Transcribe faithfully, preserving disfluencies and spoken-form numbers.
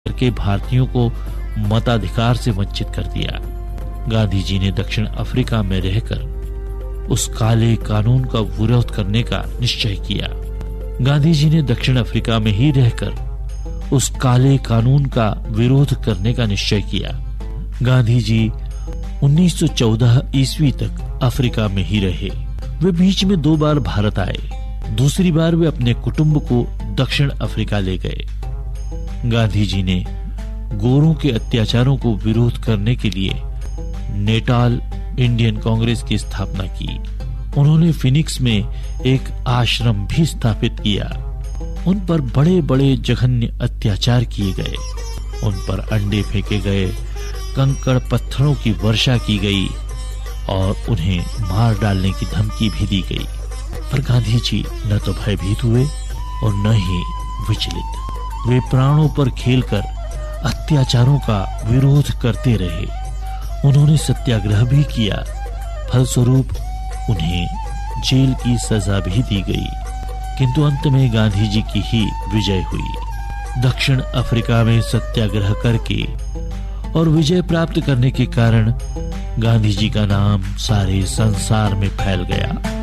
करके भारतीयों को मताधिकार से वंचित कर दिया। गांधी जी ने दक्षिण अफ्रीका में रहकर उस काले कानून का विरोध करने का निश्चय किया। गांधी जी ने दक्षिण अफ्रीका में ही रहकर उस काले कानून का विरोध करने का निश्चय किया। गांधी जी उन्नीस सौ चौदह ईस्वी तक अफ्रीका में ही रहे। वे बीच में दो बार भारत आए। दूसरी बार वे अपने कुटुंब को दक्षिण अफ्रीका ले गए। गांधी जी ने गोरों के अत्याचारों को विरोध करने के लिए नेटाल इंडियन कांग्रेस की स्थापना की। उन्होंने फिनिक्स में एक आश्रम भी स्थापित किया। उन पर बड़े बड़े जघन्य अत्याचार किए गए। उन पर अंडे फेंके गए, कंकड़ पत्थरों की वर्षा की गई और उन्हें मार डालने की धमकी भी दी गई। पर गांधी जी न तो भयभीत हुए और न ही विचलित। वे प्राणों पर खेलकर अत्याचारों का विरोध करते रहे। उन्होंने सत्याग्रह भी किया। फलस्वरूप उन्हें जेल की सजा भी दी गई, किंतु अंत में गांधी जी की ही विजय हुई। दक्षिण अफ्रीका में सत्याग्रह करके और विजय प्राप्त करने के कारण गांधी जी का नाम सारे संसार में फैल गया।